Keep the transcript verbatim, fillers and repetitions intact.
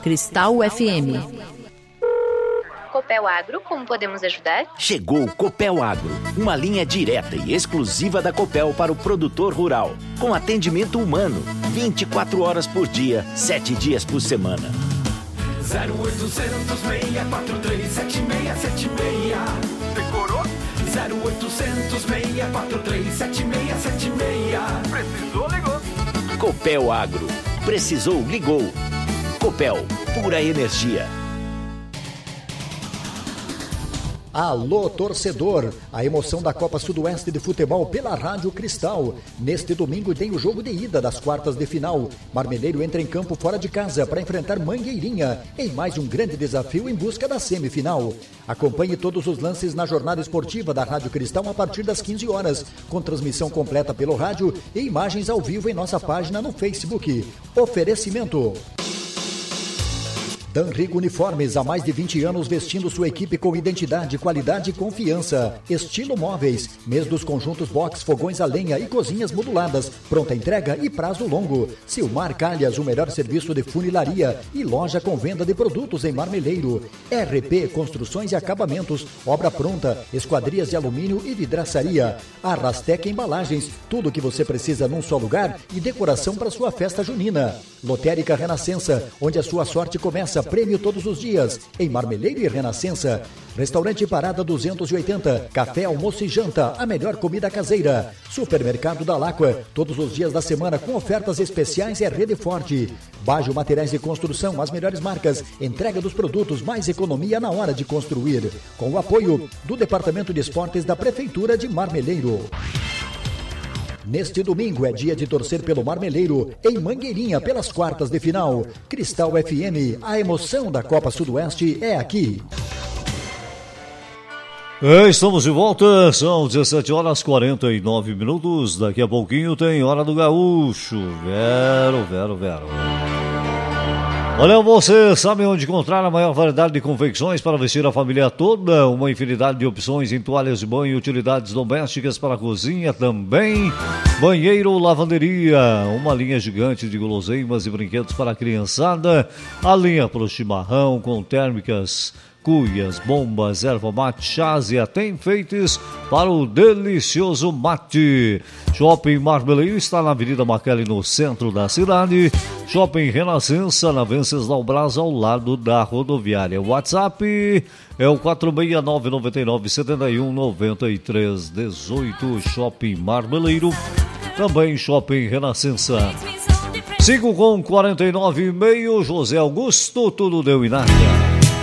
Cristal F M. Copel Agro, como podemos ajudar? Chegou o Copel Agro, uma linha direta e exclusiva da Copel para o produtor rural, com atendimento humano, vinte e quatro horas por dia, sete dias por semana. zero oitocentos, seis quatro três, sete seis sete seis. Decorou? zero oitocentos, seis quatro três, sete seis sete seis. Precisou, ligou. Copel Agro. Precisou, ligou. Copel, pura energia. Alô, torcedor! A emoção da Copa Sudoeste de Futebol pela Rádio Cristal. Neste domingo tem o jogo de ida das quartas de final. Marmeleiro entra em campo fora de casa para enfrentar Mangueirinha em mais um grande desafio em busca da semifinal. Acompanhe todos os lances na jornada esportiva da Rádio Cristal a partir das quinze horas, com transmissão completa pelo rádio e imagens ao vivo em nossa página no Facebook. Oferecimento Danrigo Uniformes, há mais de vinte anos vestindo sua equipe com identidade, qualidade e confiança. Estilo Móveis, mês dos conjuntos box, fogões a lenha e cozinhas moduladas, pronta entrega e prazo longo. Silmar Calhas, o melhor serviço de funilaria e loja com venda de produtos em Marmeleiro. R P, construções e acabamentos, obra pronta, esquadrias de alumínio e vidraçaria. Arrastec Embalagens, tudo o que você precisa num só lugar e decoração para sua festa junina. Lotérica Renascença, onde a sua sorte começa. Prêmio todos os dias, em Marmeleiro e Renascença. Restaurante Parada duzentos e oitenta, café, almoço e janta, a melhor comida caseira. Supermercado da Láqua, todos os dias da semana com ofertas especiais é Rede Forte. Bajo Materiais de Construção, as melhores marcas, entrega dos produtos, mais economia na hora de construir. Com o apoio do Departamento de Esportes da Prefeitura de Marmeleiro. Neste domingo é dia de torcer pelo Marmeleiro, em Mangueirinha, pelas quartas de final. Cristal F M, a emoção da Copa Sudoeste é aqui. Estamos de volta, são dezessete horas e quarenta e nove minutos. Daqui a pouquinho tem Hora do Gaúcho. Vero, vero, vero. Olha, você sabe onde encontrar a maior variedade de confecções para vestir a família toda? Uma infinidade de opções em toalhas de banho e utilidades domésticas para a cozinha também. Banheiro, lavanderia, uma linha gigante de guloseimas e brinquedos para a criançada. A linha para o chimarrão com térmicas, cuias, bombas, erva mate, chás e até enfeites para o delicioso mate. Shopping Marmeleiro está na Avenida Macalli, no centro da cidade. Shopping Renascença, na Venceslau Braz, ao lado da rodoviária. O WhatsApp é o quatro seis nove nove nove sete um nove três um oito. Shopping Marmeleiro, também Shopping Renascença. cinco com quarenta e nove e meio, José Augusto, tudo deu em nada.